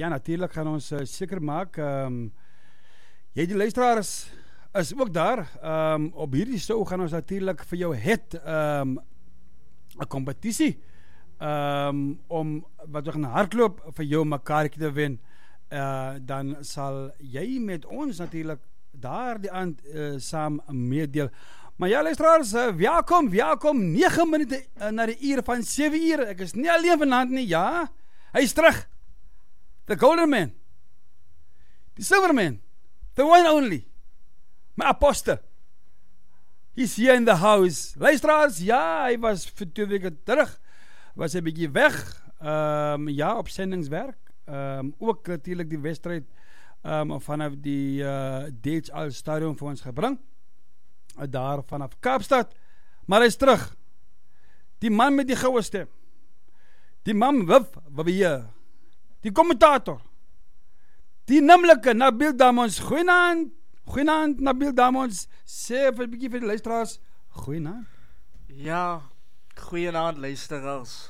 Ja, natuurlijk gaan ons seker maak. Jy die luisteraars is ook daar. Op hierdie show gaan ons natuurlijk vir jou het 'n kompetisie om wat we gaan hardloop vir jou mekaartjie te wen. Dan sal jy met ons natuurlijk daar die aand saam meedeel. Maar ja, luisteraars, welkom, 9 minute na die uur van 7 uur. Ek is nie alleen vanaand nie, ja. Hy is terug. The Golden Man. The Silver Man. The one only. My apostle. He's here in the house. Luisteraars, ja, hy was vir 2 weke terug. Was hy bietjie weg. Ja, op sendingswerk. Ook natuurlijk die wedstrijd vanaf die DHL stadion vir ons gebring. Daar vanaf Kaapstad. Maar hy is terug. Die man met die goue stem. Die man wat hier. Die commentator. Die nimmerlijke Nabil Damons. Goeienaand Nabil Damons. Sê vir 'n bietjie vir die luisteraars. Goeienaand. Ja, goeienaand luisteraars.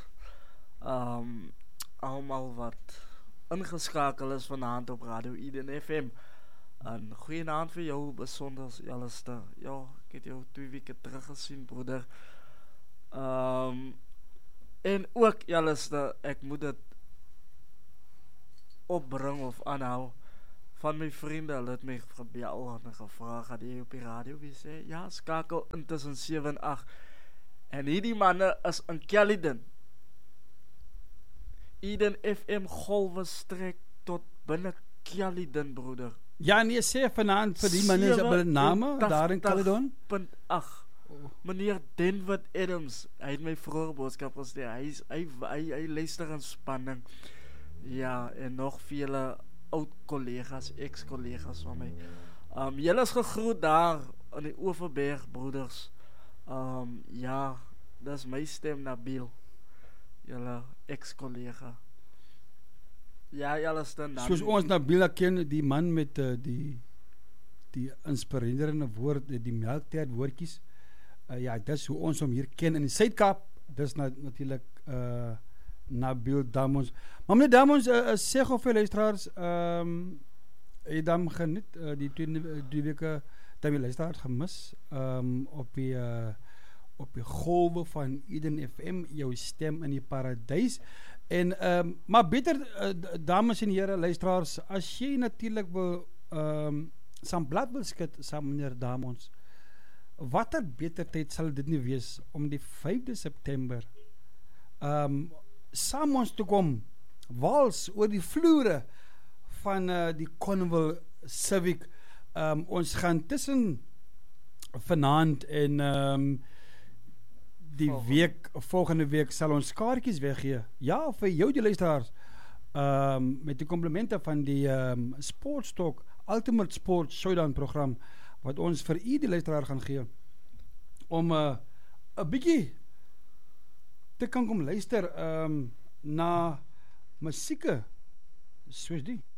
Almal wat ingeskakel is vanaand op Radio Eden FM. En goeienaand vir jou besonders Jalister. Ja, ek het jou 2 weke terug gesien, broeder. En ook Jalister, ek moet dit opbring of aanhou van my vriende. Hulle het my gebel en gevra, gaan jy op die radio wie sê? Ja, skakel in tussen 7 en 8. En hierdie manne is in Caledon. Eden FM golwe strek tot binne Caledon, broeder. Ja, nee, sê vanaand vir die manne se name daar in Caledon. 7.8. Meneer Denver Adams, hy het my vroeger boodskap gestuur. Hy luister in spanning. Ja, en nog vele oud collega's, ex-collega's van my. Julle is gegroet daar in die Overberg, broeders. Ja, dis my stem, Nabil. Julle ex-collega. Ja, julle stem. Soos ons Nabil ken, die man met die inspirerende woord, die melktyd woordjies. Ja, dis hoe ons hom hier ken in die Suid-Kaap. Dis natuurlijk Nabil Damons. Maar meneer Damons, sê gou vir luisteraars, jy dan geniet die 2 weke dat jy luisteraars gemis op die golwe van Eden FM, jou stem in die paradys. En maar beter dames en here luisteraars, as jy natuurlik wil saam blad wil skit saam meneer Damons, watter beter tyd sal dit nie wees om die 5de September saam ons te kom wals oor die vloere van die Cornwall Civic. Ons gaan tussen vanaand en die volgende week sal ons kaartjies weggee. Ja, vir jou die luisteraars, met die komplimente van die Sportstalk Ultimate Sport Showdown program wat ons vir u die luisteraar gaan gee om 'n bietjie te kan kom luister na musieke soos die